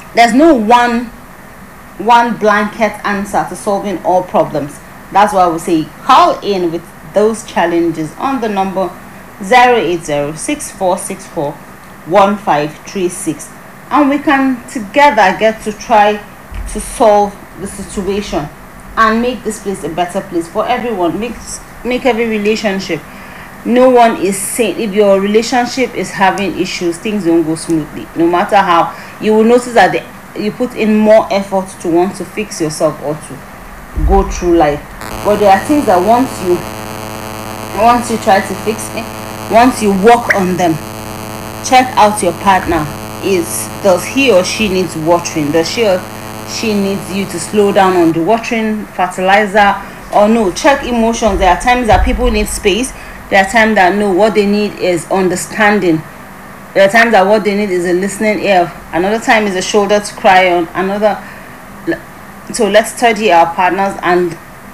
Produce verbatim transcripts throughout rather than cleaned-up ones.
There's no one one blanket answer to solving all problems. That's why we say call in with those challenges on the number zero eight zero six four six four one five three six, and we can together get to try to solve the situation and make this place a better place for everyone. Make make every relationship. No one is saying if your relationship is having issues, things don't go smoothly. No matter how, you will notice that the, you put in more effort to want to fix yourself or to go through life. But there are things that once you once you try to fix it, once you work on them, check out your partner. Is does he or she needs watering? Does she or she needs you to slow down on the watering, fertilizer, or no? Check emotions. There are times that people need space. There are times that no, what they need is understanding. There are times that what they need is a listening ear. Another time is a shoulder to cry on. Another. So let's study our partners and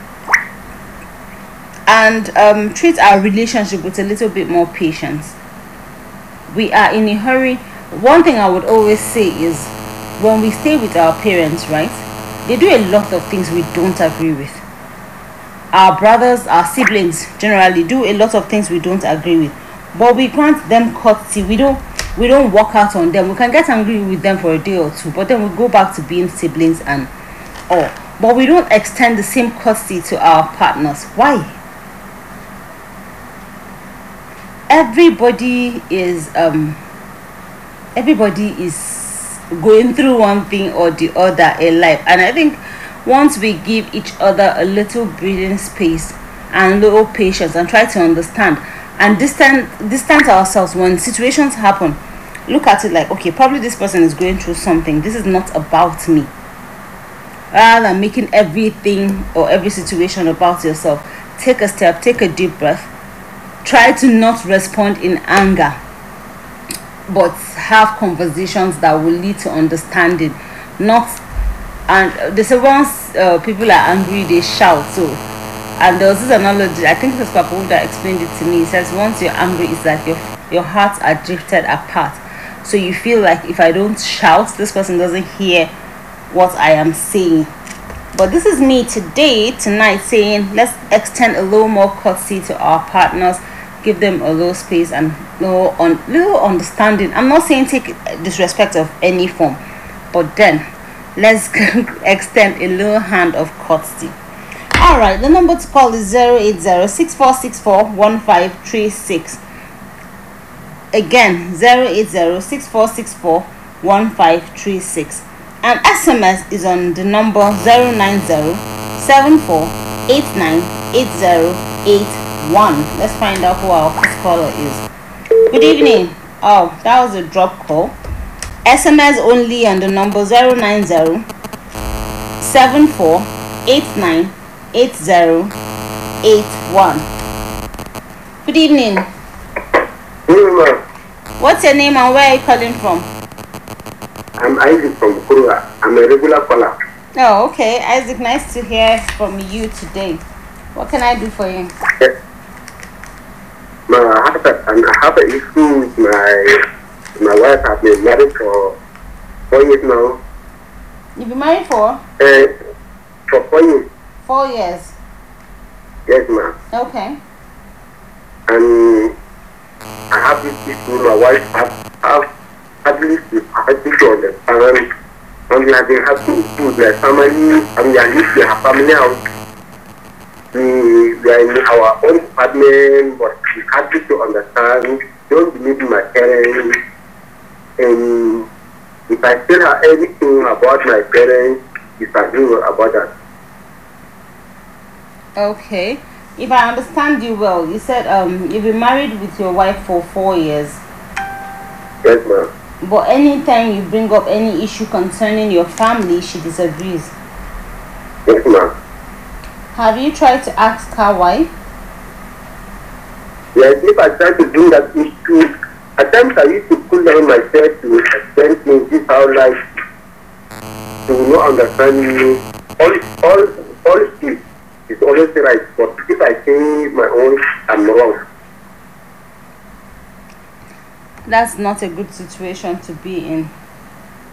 and um, treat our relationship with a little bit more patience. We are in a hurry. One thing I would always say is when we stay with our parents, right? They do a lot of things we don't agree with. Our brothers, our siblings generally do a lot of things we don't agree with, but we grant them courtesy. We don't we don't walk out on them. We can get angry with them for a day or two, but then we go back to being siblings and all. But we don't extend the same courtesy to our partners. Why? Everybody is um everybody is going through one thing or the other in life, and I think once we give each other a little breathing space and little patience and try to understand and distance distance ourselves when situations happen, look at it like, okay, probably this person is going through something. This is not about me. Rather than making everything or every situation about yourself, take a step, take a deep breath, try to not respond in anger, but have conversations that will lead to understanding. Not and they say once uh, people are angry, they shout. So, and there was this analogy. I think it was Papa that explained it to me. He says once you're angry, it's like your your hearts are drifted apart. So you feel like if I don't shout, this person doesn't hear what I am saying. But this is me today, tonight, saying let's extend a little more courtesy to our partners, give them a little space and little on little understanding. I'm not saying take disrespect of any form, but then let's extend a little hand of courtesy. All right, the number to call is zero eight zero six four six four one five three six. Again, zero eight zero six four six four one five three six. And S M S is on the number zero nine zero seven four eight nine eight zero eight one. Let's find out who our first caller is. Good evening. Oh, that was a drop call. S M S only on the number zero nine zero seven four eight nine eight zero eight one. Good evening. Good evening. What's your name and where are you calling from? I'm Isaac from Kurua. I'm a regular caller. Oh, okay. Isaac, nice to hear from you today. What can I do for you? Yes. Ma, I have a, I have an issue with my my wife. I've been married for four years now. You've been married for? Uh, for four years. Four years. Yes, ma'am. Okay. And I have this issue. My wife have have at least I think to understand. And we have been having issues like family. And we are living in her family house. We, we are in our own apartment, but we can't to understand. Don't believe in my parents. And if I tell her anything about my parents, disagree about that. Okay. If I understand you well, you said um you've been married with your wife for four years. Yes, ma'am. But anytime you bring up any issue concerning your family, she disagrees. Yes, ma'am. Have you tried to ask her why? Yes, if I try to bring that issue, at times I used to cool down myself to explain things, this how life, to not understand me. All, all, all is, is always right, but if I change my own, I'm wrong. That's not a good situation to be in.